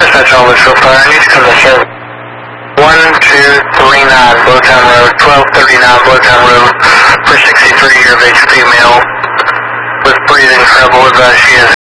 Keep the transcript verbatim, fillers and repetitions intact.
That's all so far. I need to come to service. one two three nine Bowtown Road, twelve thirty-nine Bowtown Road, for sixty-three year of age female with breathing trouble. Advise she is